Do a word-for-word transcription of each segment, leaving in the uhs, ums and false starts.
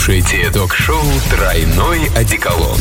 слушаете ток-шоу «Тройной одеколон».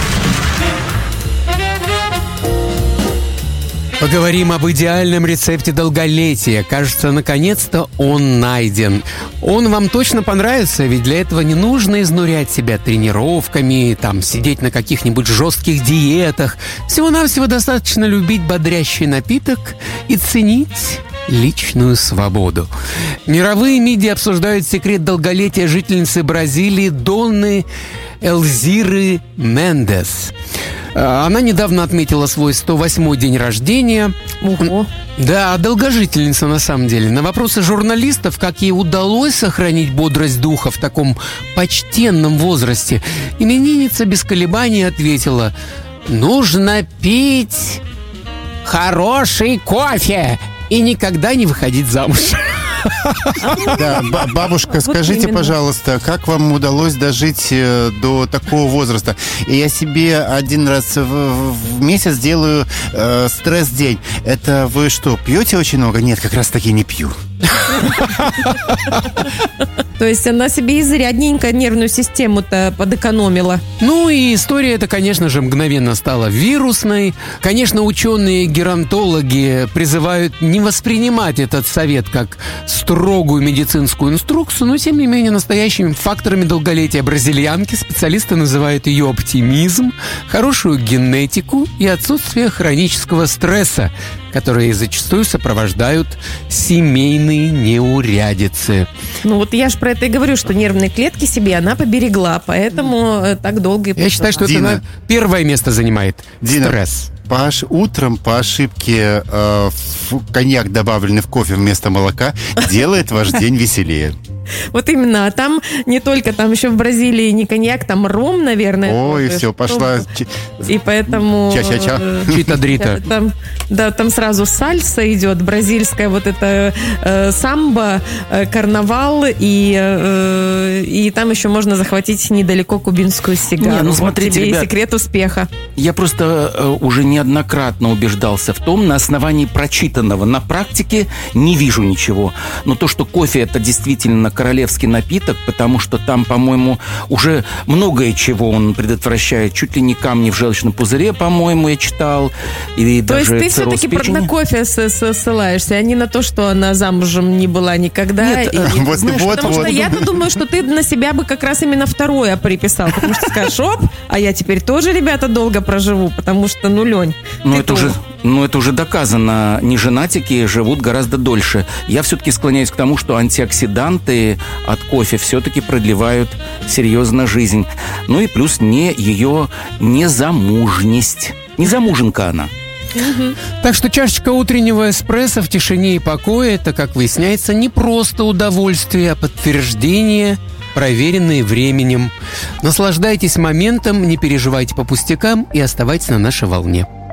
Поговорим об идеальном рецепте долголетия. Кажется, наконец-то он найден. Он вам точно понравится, ведь для этого не нужно изнурять себя тренировками, там, сидеть на каких-нибудь жестких диетах. Всего-навсего достаточно любить бодрящий напиток и ценить личную свободу. Мировые медиа обсуждают секрет долголетия жительницы Бразилии Донны Эльзиры Мендес. Она недавно отметила свой сто восьмой день рождения. Ого. Да, долгожительница на самом деле. На вопросы журналистов, как ей удалось сохранить бодрость духа в таком почтенном возрасте, именинница без колебаний ответила: «Нужно пить хороший кофе и никогда не выходить замуж». Да, бабушка, скажите, пожалуйста, как вам удалось дожить до такого возраста? И я себе один раз в, в месяц делаю э, стресс-день. Это вы что, пьете очень много? Нет, как раз таки не пью. То есть она себе изрядненько нервную систему-то подэкономила. Ну и история эта, конечно же, мгновенно стала вирусной. Конечно, ученые-геронтологи призывают не воспринимать этот совет как строгую медицинскую инструкцию, но, тем не менее, настоящими факторами долголетия бразильянки специалисты называют ее оптимизм, хорошую генетику и отсутствие хронического стресса, которые зачастую сопровождают семейные неурядицы. Ну вот я же про это и говорю, что нервные клетки себе она поберегла, поэтому так долго и... Я считаю, что Дина. это первое место занимает. Дина, стресс. По ош... Утром по ошибке э, в коньяк, добавленный в кофе вместо молока, делает ваш день веселее. Вот именно, а там не только, там еще в Бразилии не коньяк, там ром, наверное. Ой, тоже, все, пошла. И поэтому... Ча-ча-ча. Чита-дрита. Там, да, там сразу сальса идет, бразильская вот это э, самбо, э, карнавал, и, э, и там еще можно захватить недалеко кубинскую сигару. Не, ну, Вот смотрите, тебе ребят, и секрет успеха. Я просто э, уже неоднократно убеждался в том, на основании прочитанного. На практике не вижу ничего. Но то, что кофе это действительно королевский напиток, потому что там, по-моему, уже многое чего он предотвращает. Чуть ли не камни в желчном пузыре, по-моему, я читал. И То даже есть ты цирроз все-таки печени. на кофе ссылаешься, а не на то, что она замужем не была никогда. Нет, и, вот, знаешь, вот, потому вот. что я думаю, что ты на себя бы как раз именно второе приписал. Потому что скажешь, оп, а я теперь тоже, ребята, долго проживу, потому что, ну, Лень, Ну, ты это тоже. уже, ну, это уже доказано. Неженатики живут гораздо дольше. Я все-таки склоняюсь к тому, что антиоксиданты от кофе все-таки продлевают серьезно жизнь. Ну и плюс не ее незамужность. Незамуженка она. Так что чашечка утреннего эспрессо в тишине и покое – это, как выясняется, не просто удовольствие, а подтверждение, проверенное временем. Наслаждайтесь моментом, не переживайте по пустякам и оставайтесь на нашей волне.